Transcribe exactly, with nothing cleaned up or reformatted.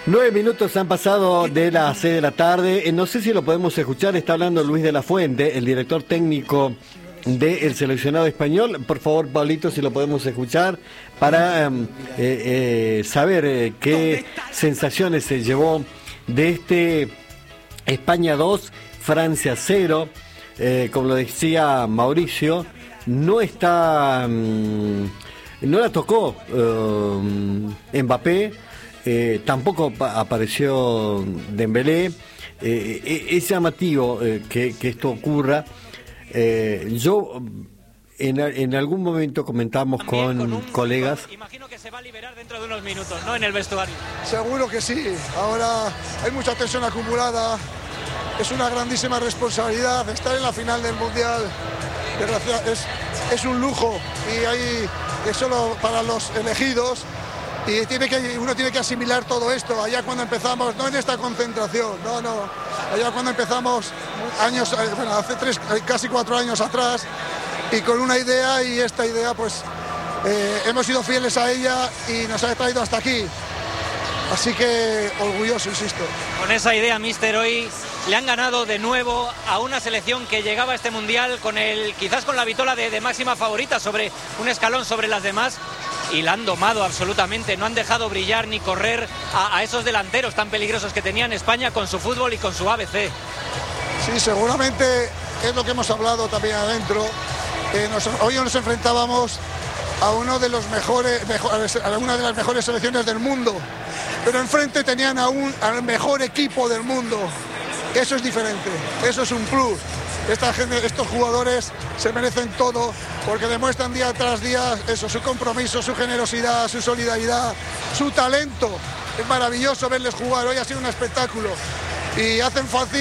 Nueve minutos han pasado de las seis de la tarde. No sé si lo podemos escuchar. Está hablando Luis de la Fuente, el director técnico del seleccionado español. Por favor, Pablito, si lo podemos escuchar para eh, eh, saber eh, qué sensaciones se llevó de este España dos, Francia cero. Eh, como lo decía Mauricio, no está, mmm, no la tocó eh, Mbappé. Eh, tampoco apareció Dembélé. Eh, es llamativo eh, que, que esto ocurra. Eh, yo en, en algún momento comentamos con, con un, colegas. Imagino que se va a liberar dentro de unos minutos, ¿no? En el vestuario. Seguro que sí. Ahora hay mucha tensión acumulada. Es una grandísima responsabilidad estar en la final del Mundial. Es, es un lujo y hay, es solo para los elegidos. Y tiene que, uno tiene que asimilar todo esto. Allá cuando empezamos, no en esta concentración, no, no. Allá cuando empezamos, años, bueno, hace tres, casi cuatro años atrás, y con una idea, y esta idea, pues, eh, hemos sido fieles a ella y nos ha traído hasta aquí. Así que orgulloso, insisto. Con esa idea, míster, hoy le han ganado de nuevo a una selección que llegaba a este Mundial con el, quizás con la vitola de, de máxima favorita sobre un escalón sobre las demás. Y la han domado absolutamente, no han dejado brillar ni correr a, a esos delanteros tan peligrosos que tenía en España con su fútbol y con su A B C. Sí, seguramente es lo que hemos hablado también adentro. Eh, nos, hoy nos enfrentábamos a uno de los mejores, mejor, a una de las mejores selecciones del mundo, pero enfrente tenían a un, al mejor equipo del mundo. Eso es diferente, eso es un plus. Esta gente, estos jugadores se merecen todo porque demuestran día tras día eso, su compromiso, su generosidad, su solidaridad, su talento. Es maravilloso verles jugar, hoy ha sido un espectáculo y hacen fácil.